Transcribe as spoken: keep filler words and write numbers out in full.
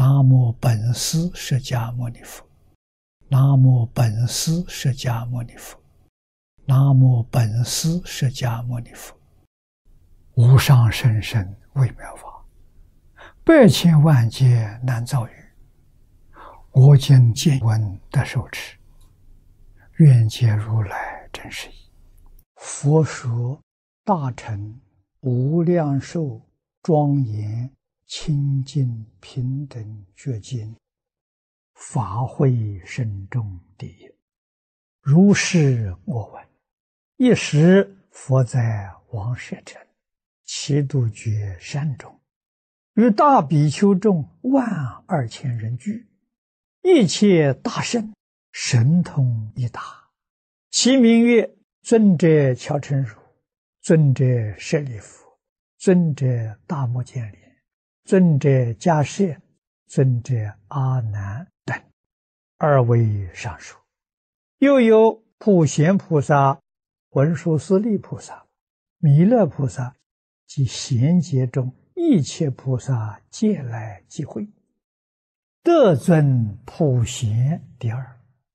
南无本师释迦牟尼佛，南无本师释迦牟尼佛，南无本师释迦牟尼佛。无上甚深微妙法，百千万劫难遭遇。我今见闻得受持，愿解如来真实义。佛说大乘无量寿庄严清净平等觉经，法会深重第一。如是我闻。一时佛在王舍城祇度觉山中，与大比丘众万二千人聚，一切大圣神通一达，其名曰尊者乔陈如、尊者舍利弗、尊者大目犍连、尊者迦叶、尊者阿难等，二位上述。又有普贤菩萨、文殊师利菩萨、弥勒菩萨及贤劫中一切菩萨皆来集会，得尊普贤第二。